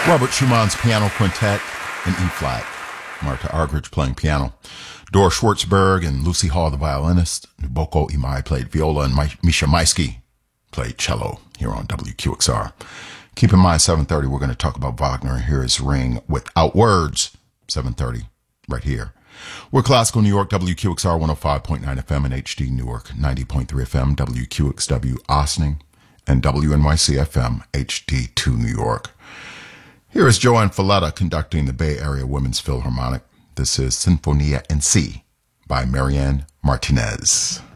Robert Schumann's Piano Quintet in E-flat. Marta Argerich playing piano. Dora Schwartzberg and Lucy Hall, the violinist. Nuboko Imai played viola, and Misha Maisky played cello here on WQXR. Keep in mind, 7:30, we're going to talk about Wagner. Here is Ring Without Words, 7:30, right here. We're Classical New York, WQXR 105.9 FM and HD Newark, 90.3 FM, WQXW Ossining, and WNYC FM, HD2 New York. Here is Joanne Falletta conducting the Bay Area Women's Philharmonic. This is Sinfonia in C by Marianne Martinez.